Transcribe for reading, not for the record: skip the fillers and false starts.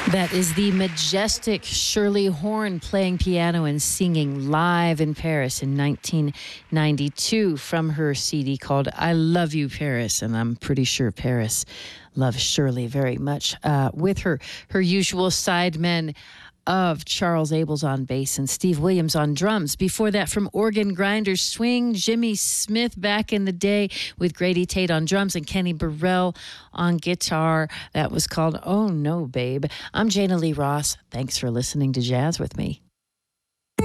That is the majestic Shirley Horn playing piano and singing live in Paris in 1992 from her CD called I Love You, Paris. And I'm pretty sure Paris loves Shirley very much, with her usual sidemen of Charles Abels on bass and Steve Williams on drums. Before that, from Organ Grinders Swing, Jimmy Smith back in the day with Grady Tate on drums and Kenny Burrell on guitar. That was called Oh No, Babe. I'm Jana Lee Ross. Thanks for listening to Jazz with me.